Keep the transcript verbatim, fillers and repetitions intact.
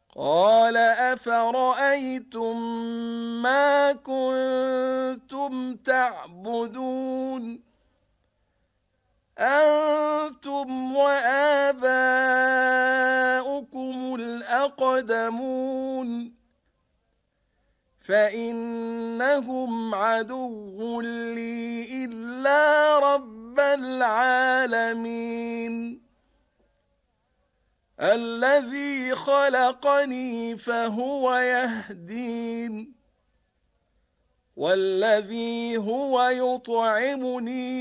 قال أفرأيتم ما كنتم تعبدون أنتم وآباؤكم الأقدمون فإنهم عدو لي إلا رب العالمين الذي خلقني فهو يهدين والذي هو يطعمني